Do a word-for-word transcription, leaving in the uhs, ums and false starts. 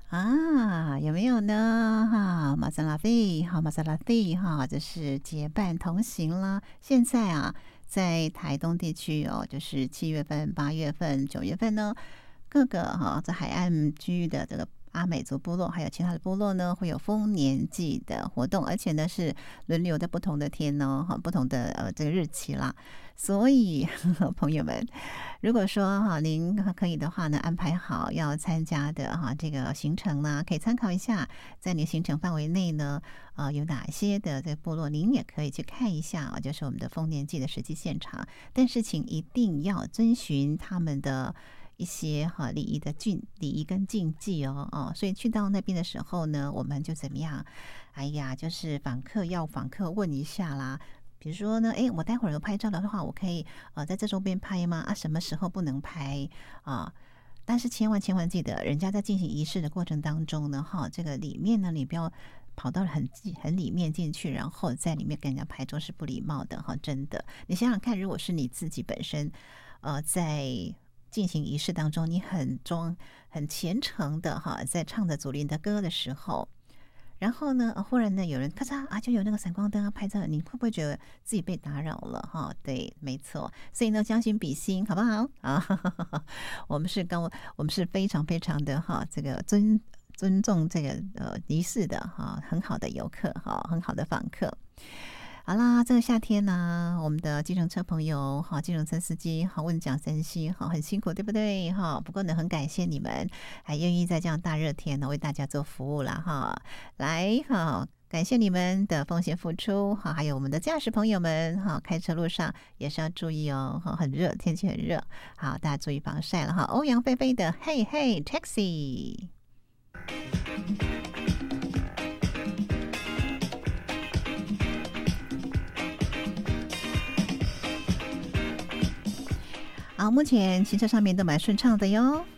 啊，有没有呢？哈，马萨拉蒂，哈，马萨拉蒂，哈，这是结伴同行啦。现在啊，在台东地区哦，就是七月份、八月份、九月份呢，各个哈在海岸区域的这个阿美族部落，还有其他的部落呢，会有丰年祭的活动，而且呢是轮流在不同的天呢，哈，不同的呃这个日期啦。所以呵呵朋友们，如果说哈您可以的话呢，安排好要参加的哈这个行程呢，可以参考一下，在你行程范围内呢，呃有哪些的这个部落，您也可以去看一下啊，就是我们的丰年祭的实际现场。但是请一定要遵循他们的一些哈礼仪的禁礼仪跟禁忌哦哦，所以去到那边的时候呢，我们就怎么样？哎呀，就是访客要访客问一下啦。比如说呢，哎，我待会儿有拍照的话，我可以呃在这周边拍吗？啊，什么时候不能拍啊？但是千万千万记得，人家在进行仪式的过程当中呢，哈，这个里面呢，你不要跑到很很里面进去，然后在里面跟人家拍照是不礼貌的哈，真的。你想想看，如果是你自己本身，呃，在进行仪式当中，你很忠、很虔诚的哈，在唱着祖灵的歌的时候。然后呢，忽然呢，有人咔嚓啊，就有那个闪光灯啊，拍照，你会不会觉得自己被打扰了？哈，对，没错。所以呢，将心比心，好不好啊？我们是跟我们是非常非常的哈，这个尊尊重这个呃仪式的哈，很好的游客哈，很好的访客。好啦，这个夏天呢，我们的计程车朋友哈，计程车司机好，问讲珍惜好，很辛苦，对不对哈？不过呢，很感谢你们还愿意在这样大热天呢为大家做服务啦哈。来哈，感谢你们的奉献付出哈，还有我们的驾驶朋友们哈，开车路上也是要注意哦哈，很热，天气很热，好，大家注意防晒了哈。欧阳菲菲的嘿嘿 Taxi。好，目前行车上面都蛮顺畅的哟。